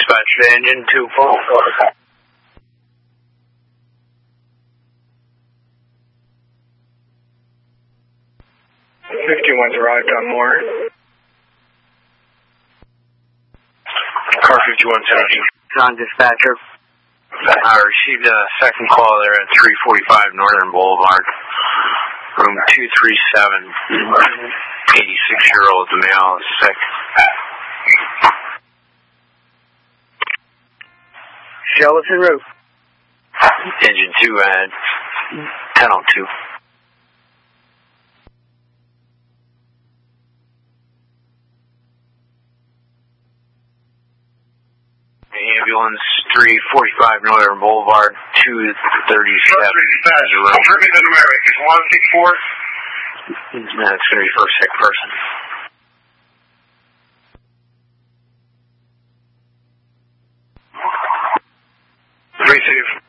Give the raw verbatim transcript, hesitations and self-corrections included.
Dispatch to engine two four. fifty-one's arrived on Moore. Car fifty-one seventeen. John Dispatcher. I received a second call there at three forty-five Northern Boulevard. Room two three seven. eighty-six-year-old male is sick. Jellison Roof. Engine two at ten oh two. Ambulance three forty-five Northern Boulevard, two thirty-seven. It's one six four. That's going to be for a sick person. Receive.